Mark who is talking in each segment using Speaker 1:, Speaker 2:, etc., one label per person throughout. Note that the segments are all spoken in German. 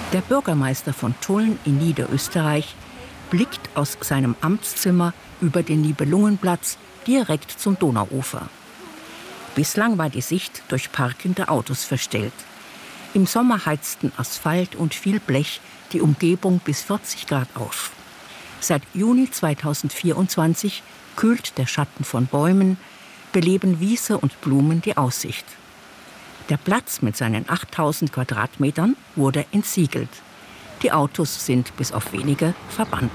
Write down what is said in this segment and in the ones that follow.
Speaker 1: Der Bürgermeister von Tulln in Niederösterreich blickt aus seinem Amtszimmer über den Nibelungenplatz direkt zum Donauufer. Bislang war die Sicht durch parkende Autos verstellt. Im Sommer heizten Asphalt und viel Blech die Umgebung bis 40 Grad auf. Seit Juni 2024 kühlt der Schatten von Bäumen, beleben Wiese und Blumen die Aussicht. Der Platz mit seinen 8000 Quadratmetern wurde entsiegelt. Die Autos sind bis auf wenige verbannt.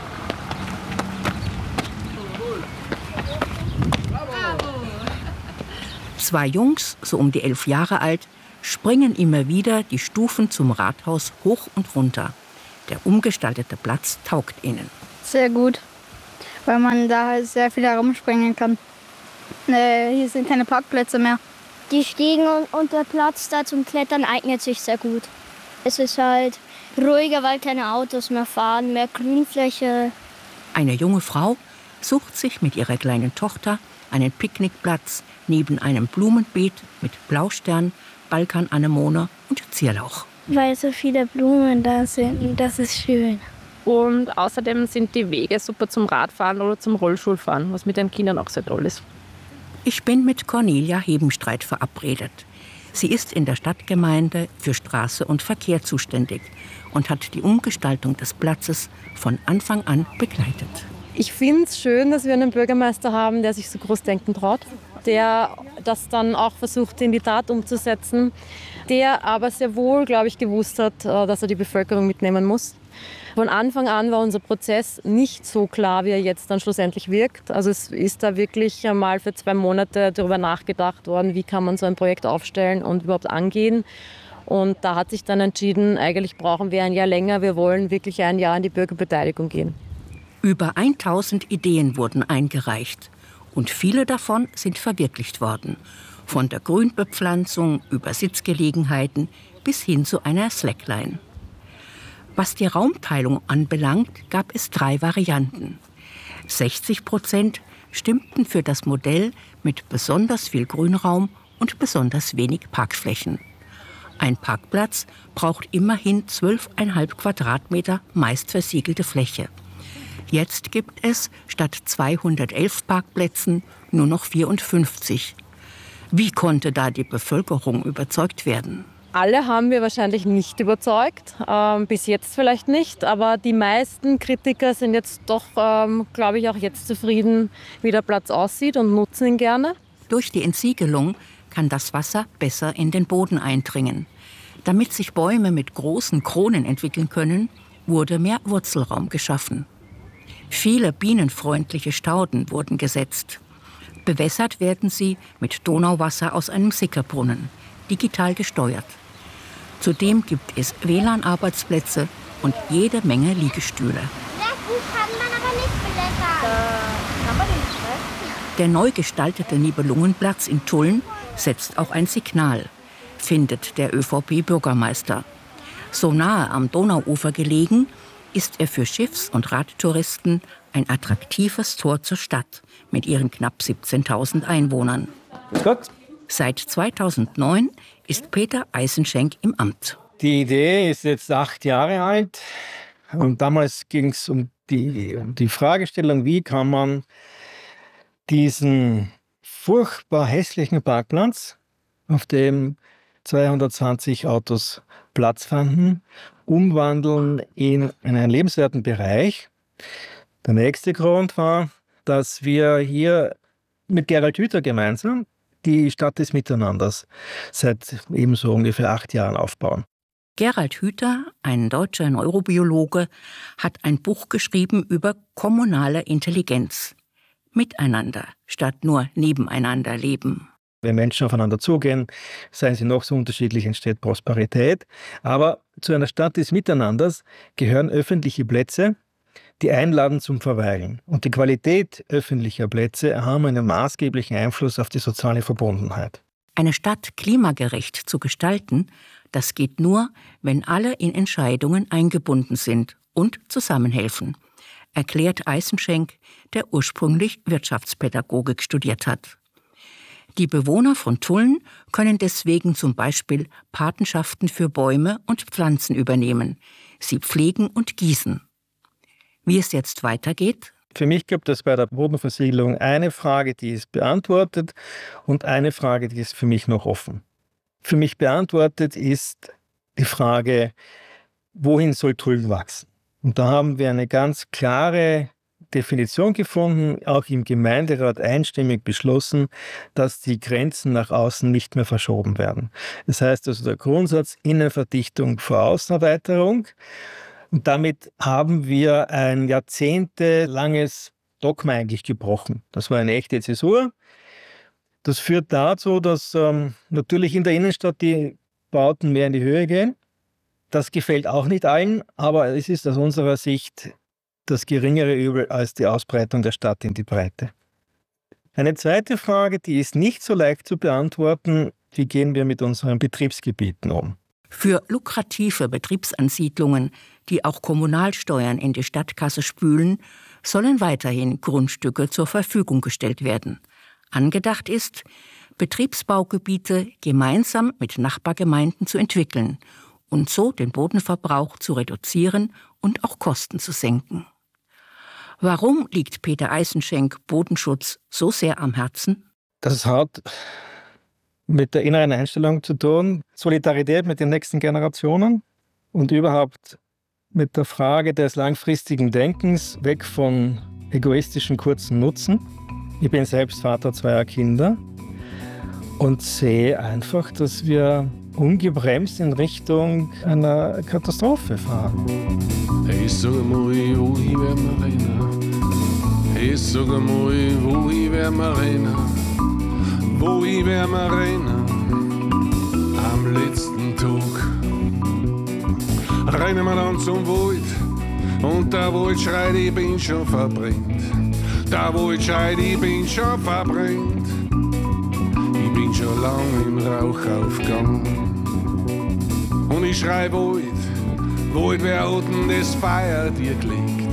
Speaker 1: Zwei Jungs, so um die 11 Jahre alt, springen immer wieder die Stufen zum Rathaus hoch und runter. Der umgestaltete Platz taugt ihnen.
Speaker 2: Sehr gut, weil man da halt sehr viel herumspringen kann. Hier sind keine Parkplätze mehr.
Speaker 3: Die Stiegen und der Platz da zum Klettern eignet sich sehr gut. Es ist halt ruhiger, weil keine Autos mehr fahren, mehr Grünfläche.
Speaker 1: Eine junge Frau sucht sich mit ihrer kleinen Tochter einen Picknickplatz neben einem Blumenbeet mit Blaustern, Balkananemone und Zierlauch.
Speaker 3: Weil so viele Blumen da sind und das ist schön.
Speaker 4: Und außerdem sind die Wege super zum Radfahren oder zum Rollstuhlfahren, was mit den Kindern auch sehr toll ist.
Speaker 1: Ich bin mit Cornelia Hebenstreit verabredet. Sie ist in der Stadtgemeinde für Straße und Verkehr zuständig und hat die Umgestaltung des Platzes von Anfang an begleitet.
Speaker 4: Ich finde es schön, dass wir einen Bürgermeister haben, der sich so groß denken traut, der das dann auch versucht, in die Tat umzusetzen, der aber sehr wohl, glaube ich, gewusst hat, dass er die Bevölkerung mitnehmen muss. Von Anfang an war unser Prozess nicht so klar, wie er jetzt dann schlussendlich wirkt. Also es ist da wirklich einmal für 2 Monate darüber nachgedacht worden, wie kann man so ein Projekt aufstellen und überhaupt angehen. Und da hat sich dann entschieden, eigentlich brauchen wir ein Jahr länger, wir wollen wirklich ein Jahr in die Bürgerbeteiligung gehen.
Speaker 1: Über 1000 Ideen wurden eingereicht und viele davon sind verwirklicht worden. Von der Grünbepflanzung über Sitzgelegenheiten bis hin zu einer Slackline. Was die Raumteilung anbelangt, gab es 3 Varianten. 60% stimmten für das Modell mit besonders viel Grünraum und besonders wenig Parkflächen. Ein Parkplatz braucht immerhin 12,5 Quadratmeter meist versiegelte Fläche. Jetzt gibt es statt 211 Parkplätzen nur noch 54. Wie konnte da die Bevölkerung überzeugt werden?
Speaker 4: Alle haben wir wahrscheinlich nicht überzeugt, bis jetzt vielleicht nicht, aber die meisten Kritiker sind jetzt doch, glaube ich, auch jetzt zufrieden, wie der Platz aussieht und nutzen ihn gerne.
Speaker 1: Durch die Entsiegelung kann das Wasser besser in den Boden eindringen. Damit sich Bäume mit großen Kronen entwickeln können, wurde mehr Wurzelraum geschaffen. Viele bienenfreundliche Stauden wurden gesetzt. Bewässert werden sie mit Donauwasser aus einem Sickerbrunnen, digital gesteuert. Zudem gibt es WLAN-Arbeitsplätze und jede Menge Liegestühle.
Speaker 3: Sehr gut kann man aber nicht blättern.
Speaker 1: Der neu gestaltete Nibelungenplatz in Tulln setzt auch ein Signal, findet der ÖVP-Bürgermeister. So nahe am Donauufer gelegen, ist er für Schiffs- und Radtouristen ein attraktives Tor zur Stadt mit ihren knapp 17.000 Einwohnern.
Speaker 5: Grüß Gott.
Speaker 1: Seit 2009 ist Peter Eisenschenk im Amt.
Speaker 5: Die Idee ist jetzt 8 Jahre alt und damals ging es um die Fragestellung, wie kann man diesen furchtbar hässlichen Parkplatz, auf dem 220 Autos Platz fanden, umwandeln in einen lebenswerten Bereich. Der nächste Grund war, dass wir hier mit Gerald Hüther gemeinsam die Stadt des Miteinanders seit ebenso ungefähr 8 Jahren aufbauen.
Speaker 1: Gerald Hüther, ein deutscher Neurobiologe, hat ein Buch geschrieben über kommunale Intelligenz. Miteinander statt nur nebeneinander leben.
Speaker 5: Wenn Menschen aufeinander zugehen, seien sie noch so unterschiedlich, entsteht Prosperität. Aber zu einer Stadt des Miteinanders gehören öffentliche Plätze, die einladen zum Verweilen. Und die Qualität öffentlicher Plätze haben einen maßgeblichen Einfluss auf die soziale Verbundenheit.
Speaker 1: Eine Stadt klimagerecht zu gestalten, das geht nur, wenn alle in Entscheidungen eingebunden sind und zusammenhelfen, erklärt Eisenschenk, der ursprünglich Wirtschaftspädagogik studiert hat. Die Bewohner von Tulln können deswegen zum Beispiel Patenschaften für Bäume und Pflanzen übernehmen, sie pflegen und gießen. Wie es jetzt weitergeht?
Speaker 5: Für mich gibt es bei der Bodenversiegelung eine Frage, die ist beantwortet, und eine Frage, die ist für mich noch offen. Für mich beantwortet ist die Frage, wohin soll Tulln wachsen? Und da haben wir eine ganz klare Definition gefunden, auch im Gemeinderat einstimmig beschlossen, dass die Grenzen nach außen nicht mehr verschoben werden. Das heißt also der Grundsatz Innenverdichtung vor Außenerweiterung. Und damit haben wir ein jahrzehntelanges Dogma eigentlich gebrochen. Das war eine echte Zäsur. Das führt dazu, dass natürlich in der Innenstadt die Bauten mehr in die Höhe gehen. Das gefällt auch nicht allen, aber es ist aus unserer Sicht das geringere Übel als die Ausbreitung der Stadt in die Breite. Eine zweite Frage, die ist nicht so leicht zu beantworten: Wie gehen wir mit unseren Betriebsgebieten um?
Speaker 1: Für lukrative Betriebsansiedlungen, die auch Kommunalsteuern in die Stadtkasse spülen, sollen weiterhin Grundstücke zur Verfügung gestellt werden. Angedacht ist, Betriebsbaugebiete gemeinsam mit Nachbargemeinden zu entwickeln und so den Bodenverbrauch zu reduzieren und auch Kosten zu senken. Warum liegt Peter Eisenschenk Bodenschutz so sehr am Herzen?
Speaker 5: Das hat mit der inneren Einstellung zu tun, Solidarität mit den nächsten Generationen und überhaupt mit der Frage des langfristigen Denkens, weg von egoistischen kurzen Nutzen. Ich bin selbst Vater zweier Kinder und sehe einfach, dass wir ungebremst in Richtung einer Katastrophe fahren.
Speaker 6: Hey, sag mal, wo ich werden wir rennen? Hey, sag mal, wo ich werden wir rennen? Wo ich werden wir rennen? Am letzten Tag rennen wir dann zum Wald und der Wald schreit, ich bin schon verbrennt. Der Wald schreit, ich bin schon verbrennt. Ich bin schon lang im Rauchaufgang. Und ich schrei Wald, Wald, wer hat denn das Feuer dir gelegt?